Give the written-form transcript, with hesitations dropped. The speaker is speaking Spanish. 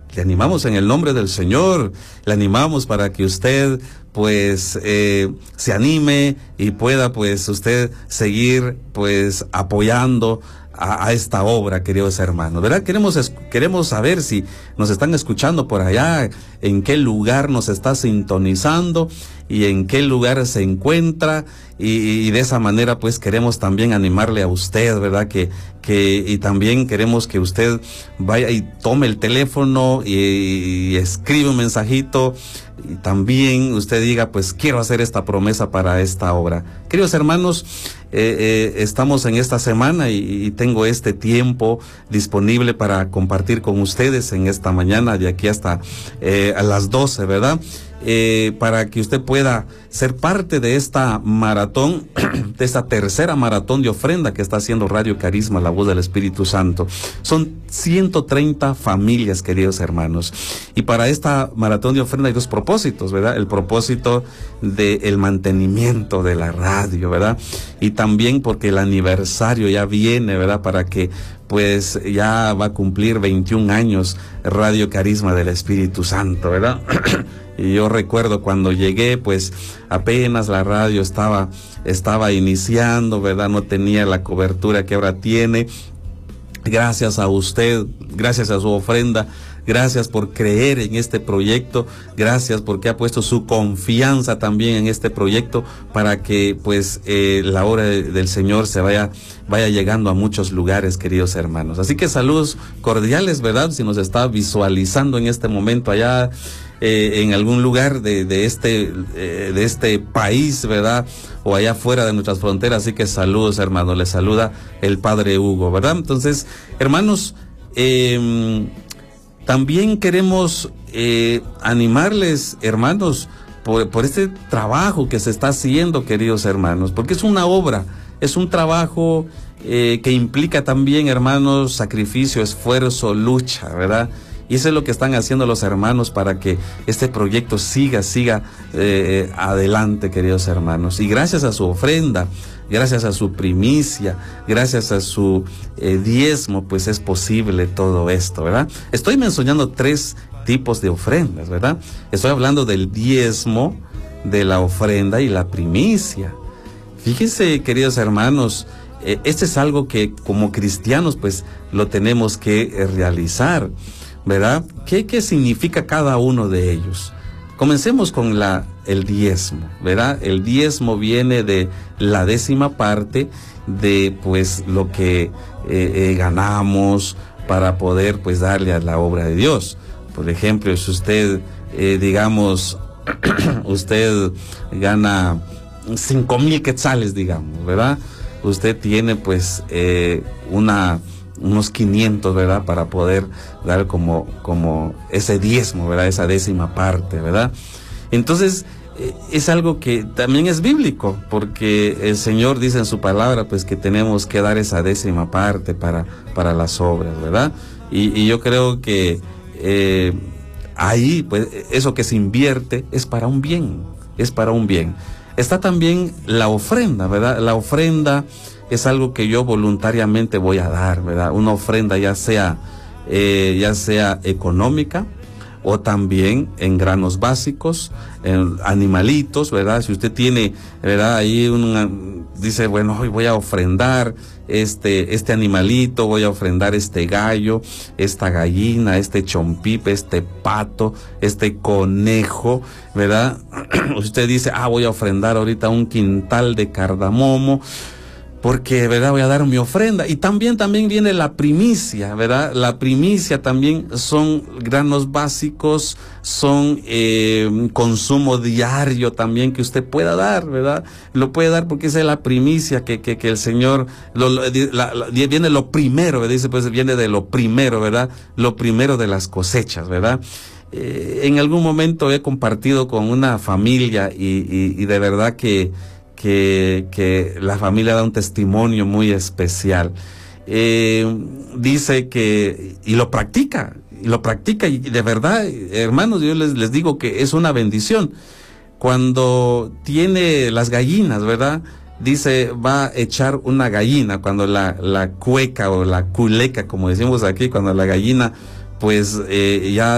le animamos en el nombre del Señor, le animamos para que usted pues se anime y pueda pues usted seguir pues apoyando a esta obra, queridos hermanos, ¿verdad? Queremos saber si nos están escuchando por allá, en qué lugar nos está sintonizando y en qué lugar se encuentra, y de esa manera pues queremos también animarle a usted, ¿verdad? Y también queremos que usted vaya y tome el teléfono y escribe un mensajito, y también usted diga, pues quiero hacer esta promesa para esta obra. Queridos hermanos, estamos en esta semana y tengo este tiempo disponible para compartir con ustedes en esta mañana, de aquí hasta a las 12, ¿verdad? Para que usted pueda ser parte de esta maratón, de esta tercera maratón de ofrenda que está haciendo Radio Carisma, la voz del Espíritu Santo. Son 130 familias, queridos hermanos. Y para esta maratón de ofrenda hay dos propósitos, ¿verdad? El propósito del mantenimiento de la radio, ¿verdad? Y también porque el aniversario ya viene, ¿verdad? Para que pues ya va a cumplir 21 años Radio Carisma del Espíritu Santo, ¿verdad? Y yo recuerdo cuando llegué, pues apenas la radio estaba iniciando, ¿verdad? No tenía la cobertura que ahora tiene. Gracias a usted, gracias a su ofrenda, gracias por creer en este proyecto, gracias porque ha puesto su confianza también en este proyecto para que pues la obra del Señor se vaya llegando a muchos lugares, queridos hermanos. Así que saludos cordiales, ¿verdad? Si nos está visualizando en este momento allá en algún lugar de este país, ¿verdad? O allá fuera de nuestras fronteras. Así que saludos, hermanos. Les saluda el Padre Hugo, ¿verdad? Entonces, hermanos, también queremos animarles, hermanos, por este trabajo que se está haciendo, queridos hermanos, porque es una obra, es un trabajo que implica también, hermanos, sacrificio, esfuerzo, lucha, ¿verdad? Y eso es lo que están haciendo los hermanos para que este proyecto siga adelante, queridos hermanos. Y gracias a su ofrenda, gracias a su primicia, gracias a su diezmo, pues es posible todo esto, ¿verdad? Estoy mencionando 3 tipos de ofrendas, ¿verdad? Estoy hablando del diezmo, de la ofrenda y la primicia. Fíjense, queridos hermanos, este es algo que como cristianos pues lo tenemos que realizar, ¿verdad? ¿Qué significa cada uno de ellos? Comencemos con el diezmo, ¿verdad? El diezmo viene de la 10ª parte de pues lo que ganamos para poder pues darle a la obra de Dios. Por ejemplo, si usted digamos usted gana 5,000 quetzales, digamos, ¿verdad? Usted tiene pues unos 500, ¿verdad? Para poder dar como ese diezmo, ¿verdad? Esa 10ª parte, ¿verdad? Entonces, es algo que también es bíblico, porque el Señor dice en su palabra, pues, que tenemos que dar esa 10ª parte para las obras, ¿verdad? Y yo creo que ahí, pues, eso que se invierte es para un bien, Está también la ofrenda, ¿verdad? La ofrenda es algo que yo voluntariamente voy a dar, ¿verdad? Una ofrenda ya sea económica o también en granos básicos, en animalitos, ¿verdad? Si usted tiene, ¿verdad? Ahí dice, bueno, hoy voy a ofrendar este animalito, voy a ofrendar este gallo, esta gallina, este chompipe, este pato, este conejo, ¿verdad? Usted dice, voy a ofrendar ahorita un quintal de cardamomo, porque, ¿verdad? Voy a dar mi ofrenda. Y también viene la primicia, ¿verdad? La primicia también son granos básicos, son consumo diario también que usted pueda dar, ¿verdad? Lo puede dar porque esa es la primicia que el Señor, viene lo primero, dice, pues viene de lo primero, ¿verdad? Lo primero de las cosechas, ¿verdad? En algún momento he compartido con una familia y de verdad que la familia da un testimonio muy especial. Dice que, y lo practica, y de verdad, hermanos, yo les digo que es una bendición. Cuando tiene las gallinas, ¿verdad? Dice, va a echar una gallina, cuando la cueca o la culeca, como decimos aquí, cuando la gallina, pues, ya